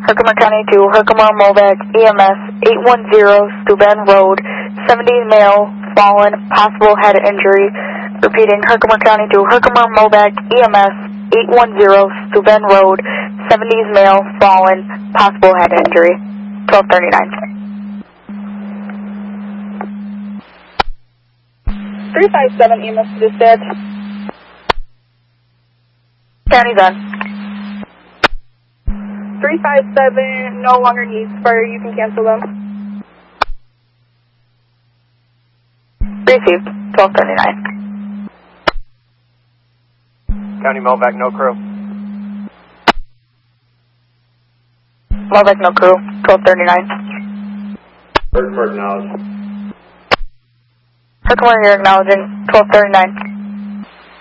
Herkimer County to Herkimer Movac EMS 810 Steuben Road, 70 male, fallen, possible head injury. Repeating, Herkimer County to Herkimer Movac EMS 810 Steuben Road, 70s male, fallen, possible head injury. 1239. 357 EMS to dispatch. County's on. 357 no longer needs fire. You can cancel them. Received. 1239. County Movac, no crew. Movac, no crew. 1239. Herkimer acknowledged. Herkimer, you're acknowledging. 1239.